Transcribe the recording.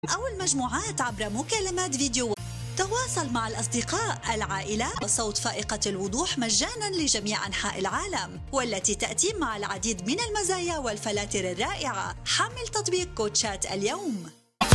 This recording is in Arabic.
أو المجموعات عبر مكالمات فيديو. تواصل مع الأصدقاء، العائلة، وصوت فائقة الوضوح مجانا لجميع أنحاء العالم، والتي تأتي مع العديد من المزايا والفلاتر الرائعة. حمل تطبيق كوتشات اليوم.